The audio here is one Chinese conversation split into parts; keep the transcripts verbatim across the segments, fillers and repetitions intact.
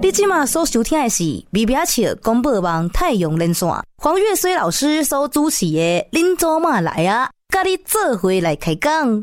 你现在所收听的是微微笑广播网太阳连线，黄月水老师所主持的恁祖妈来啊，甲你做伙来开讲。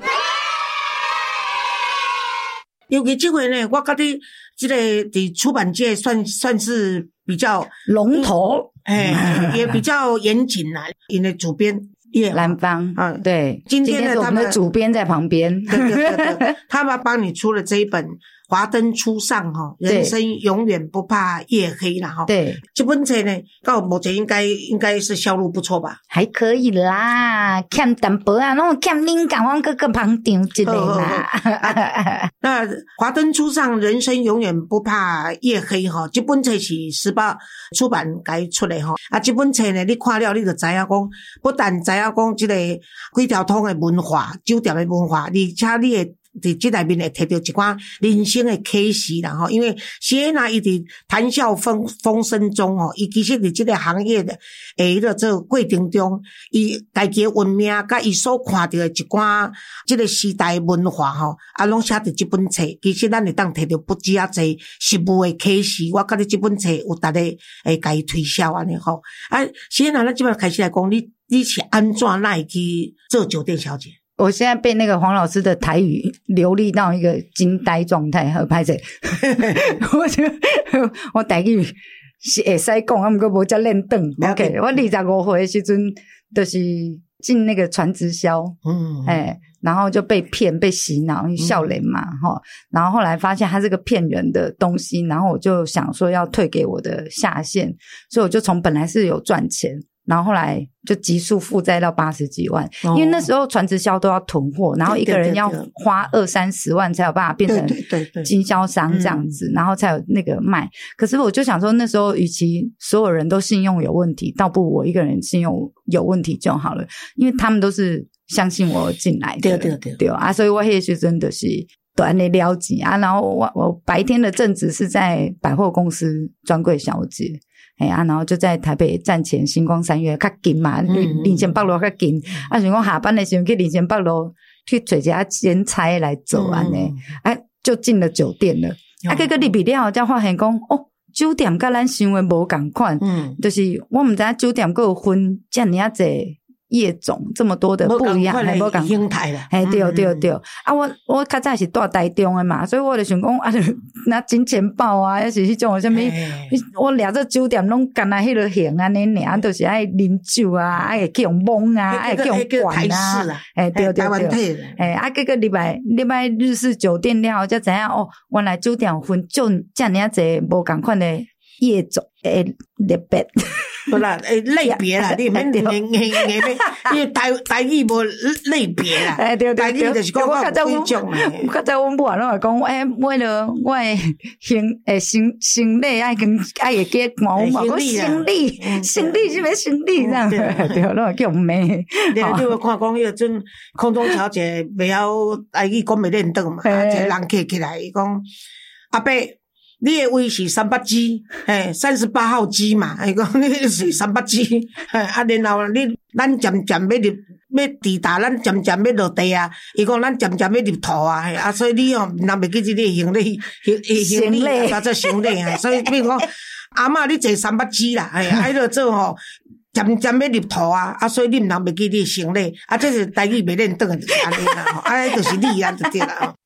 尤其这回呢，我觉得这个在出版界算算是比较龙头， 哎，也比较严谨啦。因为主编叶蓝方，嗯，对， 今天呢， 我们的主编在旁边， 对对对对，他们帮你出了这一本《华灯初上》哈，人生永远不怕夜黑啦哈。 对， 这本册呢，到目前应该应该是销路不错吧？ 还可以啦，欠淡薄啊，那种欠灵感，我各个旁顶之类啦。 那《华灯初上》人生永远不怕夜黑哈，这本册是时报出版该出的哈。啊，这本册呢，你看了你就知影讲，不但知影讲这个几条通的文化、酒店的文化，而且你会伫这内面会摕到一寡人生的启示啦吼，因为谢娜伊伫谈笑风风生中吼，伊其实伫这个行业的诶，迄个这个过程中，伊家己的运命甲伊所看到的一寡这个时代文化吼，啊，拢写伫这本册，其实咱会当摕到不止啊侪实务的启示。我觉得这本册有值得诶，甲伊推销安尼吼。啊，谢娜，咱即摆开始来讲，你你是安怎来去做酒店小姐？ 我现在被那个黄老师的台语流利到一个惊呆状态，和拍者，我就我台语是会使讲，啊，不过无遮练长。OK， 我二十五岁的时阵，就是进那个传直销，嗯，哎，然后就被骗、被洗脑，笑脸嘛，哈、嗯。然后后来发现它是个骗人的东西，然后我就想说要退给我的下线，所以我就从本来是有赚钱。然后后来就急速负债到八十几万，哦、因为那时候传直销都要囤货，然后一个人要花二三十万才有办法变成经销商这样子，然后才有那个卖。可是我就想说，那时候与其所有人都信用有问题，倒不如我一个人信用有问题就好了，因为他们都是相信我进来的， 对对对对啊，所以我那时真的是短的了解啊。然后我我白天的正职是在百货公司专柜小姐。哎啊，然后就在台北站前星光三月较近嘛，林前北路较近。啊，想讲下班的时候去林前北路去找一下兼差来做安尼，啊，就进了酒店了。啊，结果入去了后才发现讲，哦，酒店甲咱想的无同款，嗯，就是我毋知影酒店还有分这么啊侪业种，这么多的不一样，还无讲形态啦。 哎，对对对，啊，我我较早是住台中的嘛，所以我就想讲啊，拿金钱豹啊，还是迄种什么，我掠这酒店拢干那迄个型安尼尔，都是爱啉酒啊，爱去用蒙啊，爱去用管啊，哎，对对对，哎，啊，结果礼拜礼拜日式酒店了，才知影哦，原来酒店分就这么啊侪无同款的业种诶类别。 不啦，诶，类别啦，你免硬硬硬硬咩？因为台台语无类别啦， 哎对对对， 台语就是讲我几种啦。 我较早阮母啊，拢会讲，诶，为了我诶行诶行行李爱跟爱会记讲，我讲行李行李是咩行李这样，对，拢会叫骂。 你你有看讲迄个阵空中小姐袂晓台语讲袂认得嘛？啊，一个人客起来伊讲阿伯。你的位是三八机，嘿，三十八号机嘛，伊讲你是三八机，嘿，啊，然后你咱渐渐要入要抵达，咱渐渐要落地啊，伊讲咱渐渐要入土啊，嘿，啊，所以你哦，人袂记这个行李，行李啊，做行李啊，所以比如讲阿嬷你坐三八机啦，嘿，啊，迄个做吼。渐渐要入土啊，啊，所以你毋通袂记你的行李，啊，这是台语袂认得的，就是安尼啦，啊，就是你啊，就对啦。